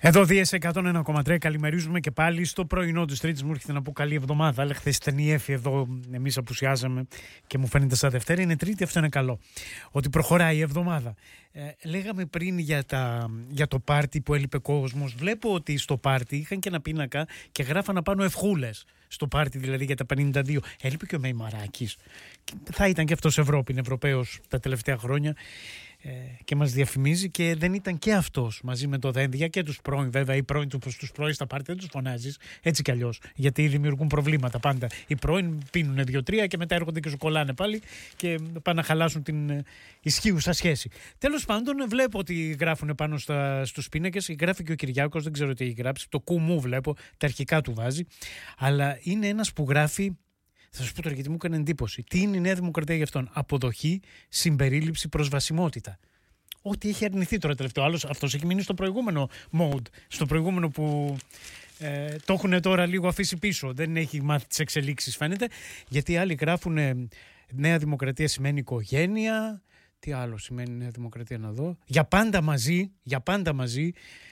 Εδώ Δίες 101,3. Καλημερίζουμε και πάλι στο πρωινό της Τρίτης. Μου έρχεται να πω καλή εβδομάδα. Αλλά χθες ήταν η Έφη εδώ. Εμείς απουσιάζαμε και μου φαίνεται σαν Δευτέρα. Είναι Τρίτη, αυτό είναι καλό. Ότι προχωράει η εβδομάδα. Λέγαμε πριν για το πάρτι που έλειπε κόσμος. Βλέπω ότι στο πάρτι είχαν και ένα πίνακα και γράφανε πάνω ευχούλες. Στο πάρτι δηλαδή για τα 52. Έλειπε και ο Μεϊμαράκης. Θα ήταν και αυτός Ευρωπαίος τα τελευταία χρόνια. Και μας διαφημίζει και δεν ήταν και αυτός μαζί με το Δένδια και τους πρώην, βέβαια οι πρώην τους πρώην στα πάρτι δεν τους φωνάζεις έτσι κι αλλιώς, γιατί δημιουργούν προβλήματα πάντα. Οι πρώην πίνουνε 2-3 και μετά έρχονται και σου κολλάνε πάλι και πάνε να χαλάσουν την ισχύουσα σχέση. Τέλος πάντων, βλέπω ότι γράφουν πάνω στους πίνακες, γράφει και ο Κυριάκος, δεν ξέρω τι έχει γράψει, το κουμού βλέπω, τα αρχικά του βάζει, αλλά είναι ένας που γράφει. Θα σας πω τώρα γιατί μου έκανε εντύπωση. Τι είναι η Νέα Δημοκρατία για αυτόν? Αποδοχή, συμπερίληψη, προσβασιμότητα. Ό,τι έχει αρνηθεί τώρα τελευταίο. Άλλος αυτός έχει μείνει στο προηγούμενο mode. Στο προηγούμενο που το έχουν τώρα λίγο αφήσει πίσω. Δεν έχει μάθει τις εξελίξεις φαίνεται. Γιατί οι άλλοι γράφουν Νέα Δημοκρατία σημαίνει οικογένεια. Τι άλλο σημαίνει Νέα Δημοκρατία να δω? Για πάντα μαζί. Για πάντα μαζί.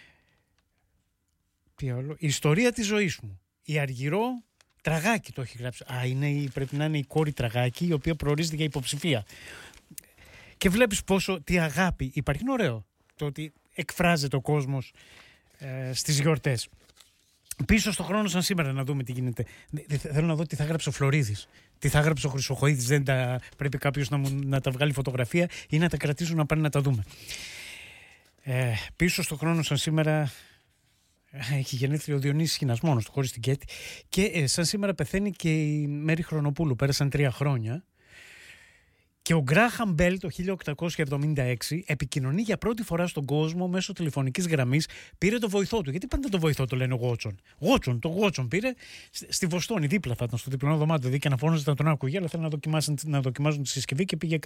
Τι άλλο? Η ιστορία της ζωής μου. Η Αργυρό. Τραγάκη το έχει γράψει. Πρέπει να είναι η κόρη Τραγάκη, η οποία προορίζεται για υποψηφία. Και βλέπεις τι αγάπη υπάρχει. Είναι ωραίο το ότι εκφράζεται ο κόσμος στις γιορτές. Πίσω στο χρόνο σαν σήμερα να δούμε τι γίνεται. Θέλω να δω τι θα γράψει ο Φλωρίδης. Τι θα γράψει ο Χρυσοχοΐδης. Πρέπει κάποιος να τα βγάλει φωτογραφία ή να τα κρατήσουν να πάνε να τα δούμε. Πίσω στο χρόνο σαν σήμερα. Έχει γενέθλιο ο Διονύσης Χινάς μόνος του, χωρίς την Κέτη. Και σαν σήμερα πεθαίνει και η Μέρη Χρονοπούλου. Πέρασαν 3 χρόνια. Και ο Γκράχαμ Μπέλ το 1876 επικοινωνεί για πρώτη φορά στον κόσμο μέσω τηλεφωνικής γραμμής. Πήρε το βοηθό του. Γιατί πάντα το βοηθό το λένε Γότσον. Το Γότσον πήρε στη Βοστόνη, δίπλα θα ήταν στο διπλανό δωμάτιο. Δηλαδή και να φώναζε τον άκουγε, αλλά θέλει να δοκιμάζουν τη συσκευή και πήγε